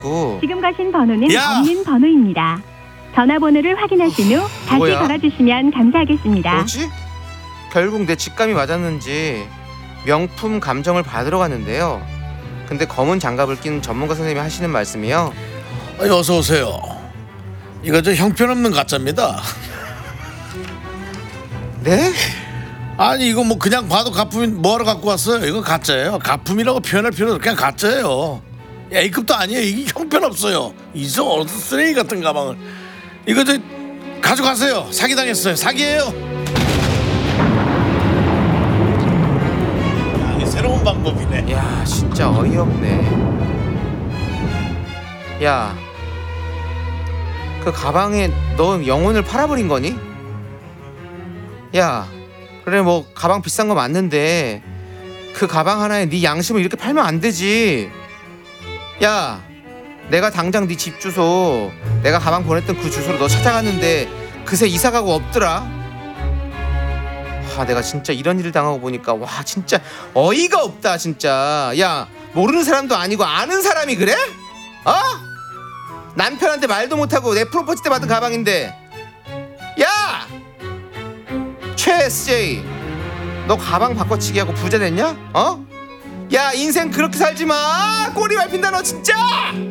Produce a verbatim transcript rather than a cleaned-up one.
고 지금 거신 번호는 야! 없는 번호입니다. 전화번호를 확인하신 후 다시 뭐야? 걸어주시면 감사하겠습니다. 뭐지? 결국 내 직감이 맞았는지 명품 감정을 받으러 갔는데요. 근데 검은 장갑을 낀 전문가 선생님이 하시는 말씀이요. 아니, 어서 오세요. 이거 저 형편없는 가짜입니다. 네? 아니 이거 뭐 그냥 봐도 가품인 뭐하러 갖고 왔어요? 이거 가짜예요. 가품이라고 표현할 필요 없어. 그냥 가짜예요. A급도 아니에요. 이게 형편없어요. 이저 어디서 쓰레기 같은 가방을. 이거 저 가져가세요. 사기당했어요. 사기예요. 야, 이게 새로운 방법이네. 야 진짜 어이없네. 야 그 가방에 너 영혼을 팔아버린 거니? 야 그래 뭐 가방 비싼 거 맞는데 그 가방 하나에 네 양심을 이렇게 팔면 안 되지. 야 내가 당장 네 집 주소 내가 가방 보냈던 그 주소로 너 찾아갔는데 그새 이사 가고 없더라. 아 내가 진짜 이런 일을 당하고 보니까 와 진짜 어이가 없다 진짜. 야 모르는 사람도 아니고 아는 사람이 그래? 어? 남편한테 말도 못하고 내 프로포즈 때 받은 가방인데. 야 최에스제이 너 가방 바꿔치기 하고 부자 됐냐? 어? 야 인생 그렇게 살지 마. 꼬리 밟힌다 너 진짜.